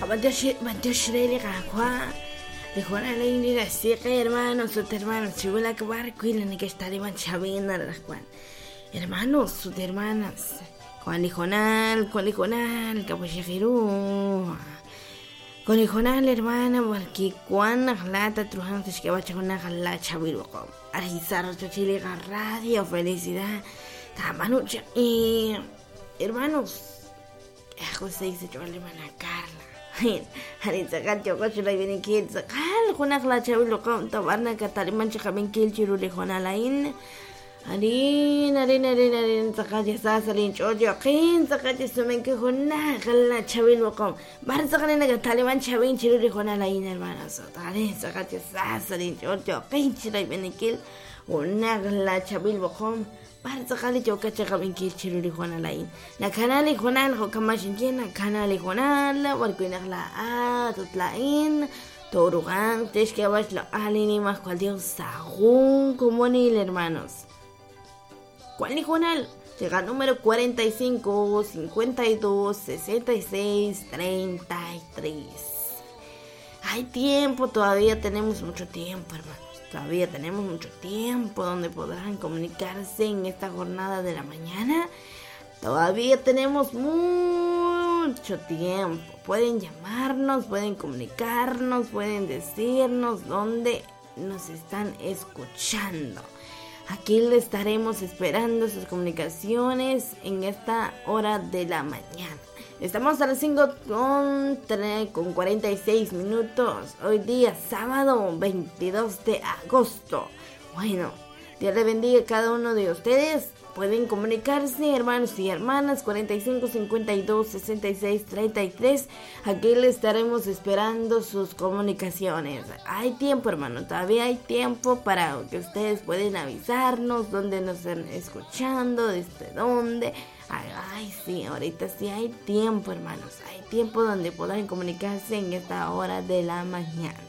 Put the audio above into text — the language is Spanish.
Bateo Shreli Gahua. De Juan Alain la Sieja, hermanos, sus hermanos, Chibula Cabarco y la Nica estarían chavina, Juan. Hermanos, sus hermanas. Juan Lijonal, Capuchejiru. Con Lijonal, hermana, porque Juan Lata Trujan se que va a echar una gala chaviruco. Arizar Chile Radio, felicidad. Tamanucha y hermanos. José dice yo hermana Carla. Arizar Chococho la viene que sacar una gala chaviruco. Tabarna Cataliman Chacaben Kilchiru Lijonalain. Arin, sakati sasalin chojo kin sakati sumen que jona gala chavin waqom bar sakane naga taliban chavin chiruri jona la in hermanas arin sakati sasalin chojo kin chirai benikil jona gala chavin waqom bar sakali choka chakabin kil chiruri jona la in na kanali jona ho kamashin na kanali jona la warkuina la tutlain torugan teshkebash la alini más cual dios sagún como ni hermanos. ¿Cuál dijonal? Llega al número 45, 52, 66, 33. Hay tiempo, todavía tenemos mucho tiempo, hermanos. Todavía tenemos mucho tiempo donde podrán comunicarse en esta jornada de la mañana. Todavía tenemos mucho tiempo. Pueden llamarnos, pueden comunicarnos, pueden decirnos dónde nos están escuchando. Aquí le estaremos esperando sus comunicaciones en esta hora de la mañana. Estamos a las 5:46 minutos. Hoy día, sábado 22 de agosto. Bueno, Dios le bendiga a cada uno de ustedes. Pueden comunicarse, hermanos y hermanas, 45 52 66 33. Aquí le estaremos esperando sus comunicaciones. Hay tiempo, hermano, todavía hay tiempo para que ustedes pueden avisarnos dónde nos están escuchando, desde dónde. Ay, sí, ahorita sí hay tiempo, hermanos. Hay tiempo donde podrán comunicarse en esta hora de la mañana.